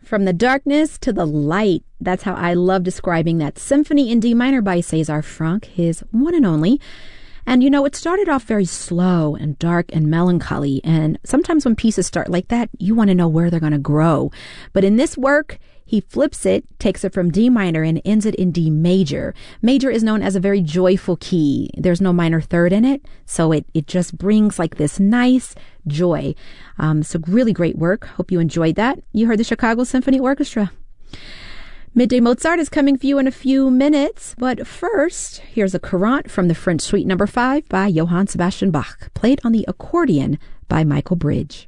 From the darkness to the light. That's how I love describing that symphony in D minor by César Franck, his one and only. And, you know, it started off very slow and dark and melancholy. And sometimes when pieces start like that, you want to know where they're going to grow. But in this work, he flips it, takes it from D minor and ends it in D major. Major is known as a very joyful key. There's no minor third in it. So it just brings like this nice joy. So really great work. Hope you enjoyed that. You heard the Chicago Symphony Orchestra. Midday Mozart is coming for you in a few minutes, but first, here's a Courant from the French Suite No. 5 by Johann Sebastian Bach, played on the accordion by Michael Bridge.